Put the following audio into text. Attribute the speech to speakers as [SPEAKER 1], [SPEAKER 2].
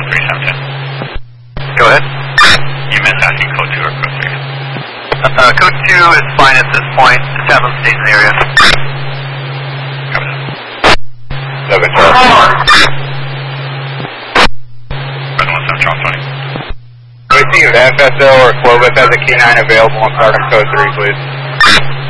[SPEAKER 1] code 3 sound check.
[SPEAKER 2] Go ahead.
[SPEAKER 1] You missed asking code 2 or code 3.
[SPEAKER 2] Code 2 is fine at this point. Just have them stay in the area.
[SPEAKER 1] Cover that.
[SPEAKER 3] Logan, Charles.
[SPEAKER 1] Red 1 sound Charles 20.
[SPEAKER 3] Can we see if FSO or Clovis has a K9 available on Stardom code 3, please?